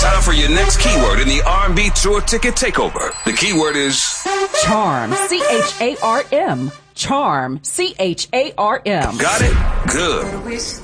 Time for your next keyword in the R&B Tour Ticket Takeover. The keyword is charm. C-H-A-R-M. Charm. C-H-A-R-M. Got it? Good.